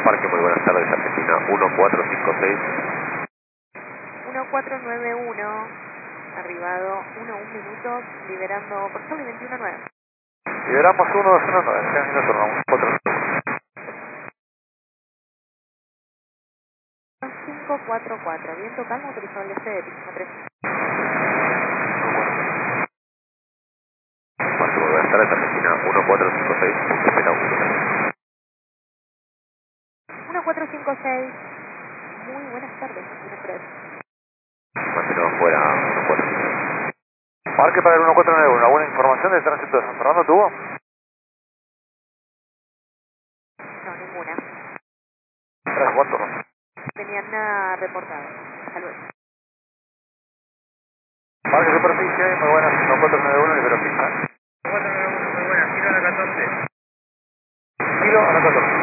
Parque, muy buenas tardes, Argentina 1456. 1491, arribado 1 minutos, liberando por Charlie 219. Liberamos 1219, 6 minutos, vamos 4. 544, viento calmo, autorizado el este de pista 3. Parque, muy buenas tardes, Argentina 1456, punto Z 1456, muy buenas tardes, Argentina 3. Mantenemos fuera 1456. Parque para el 1491, ¿alguna información del tránsito de San Fernando tuvo? No, ninguna. 3-4. Tenían nada reportado. Hasta luego. Parque superficie, muy buenas, 1491, libero pista. 491, muy buena, kilo a la 14. Kilo a la 14.